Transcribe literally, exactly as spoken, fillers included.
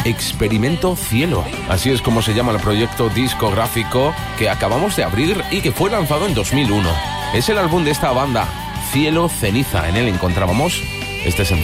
Experimento Cielo. Así es como se llama el proyecto discográfico que acabamos de abrir y que fue lanzado en dos mil uno. Es el álbum de esta banda, Cielo Ceniza. En él encontrábamos este sencillo.